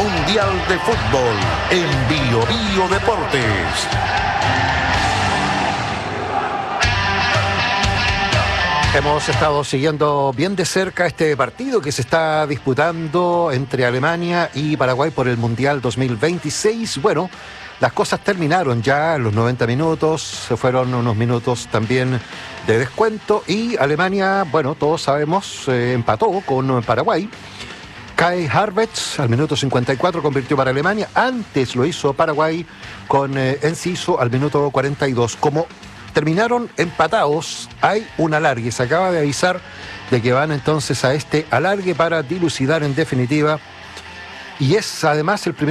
Mundial de Fútbol en Bio Deportes. Hemos estado siguiendo bien de cerca este partido que se está disputando entre Alemania y Paraguay por el Mundial 2026. Bueno, las cosas terminaron ya en los 90 minutos, se fueron unos minutos también de descuento y Alemania, bueno, todos sabemos, empató con Paraguay. Kai Havertz al minuto 54 convirtió para Alemania, antes lo hizo Paraguay con Enciso al minuto 42. Como terminaron empatados, hay un alargue, se acaba de avisar de que van entonces a este alargue para dilucidar en definitiva, y es además el primer